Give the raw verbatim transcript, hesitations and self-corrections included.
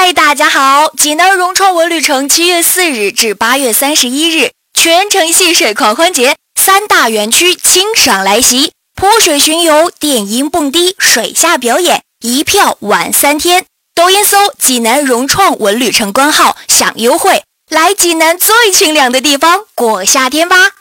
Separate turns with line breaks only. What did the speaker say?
嗨，大家好！济南融创文旅城七月四日至八月三十一日全城戏水狂欢节，三大园区清赏来袭，泼水巡游、电音蹦迪、水下表演，一票玩三天。抖音搜济南融创文旅城官号享优惠，来济南最清凉的地方过夏天吧！